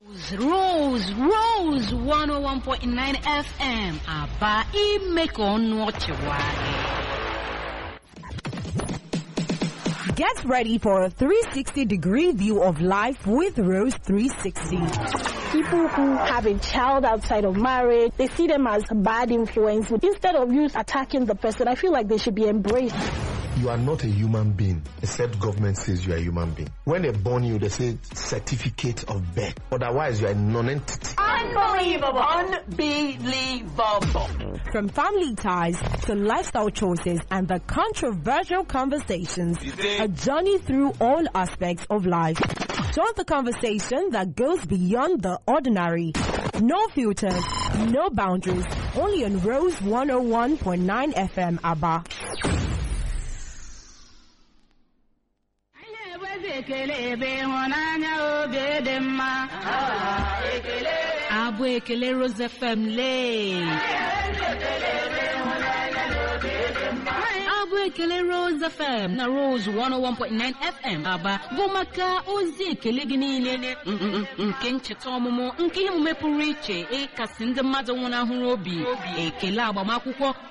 Rose 101.9 FM Aba ime ka ọnụ ọchị nwayọọ. Get ready for a 360-degree view of life with Rose 360. People who have a child outside of marriage, they see them as a bad influence. Instead of you attacking the person, I feel like they should be embraced. You are not a human being, except government says you are a human being. When they born you, they say certificate of birth. Otherwise, you are a non-entity. Unbelievable. Unbelievable. From family ties to lifestyle choices and the controversial conversations, a journey through all aspects of life. Join the conversation that goes beyond the ordinary. No filters, no boundaries, only on Rose 101.9 FM Aba. Abụ ekele Rose FM lee. Abụ ekele Rose FM na Rose 101.9 FM Aba bụ maka ozi ekele gị niile nke ncheta ọmụmụ nke emume pụrụ iche ịkasị ndị mmadụ nwụnahụrụ obi ekele agbamakwụkwọ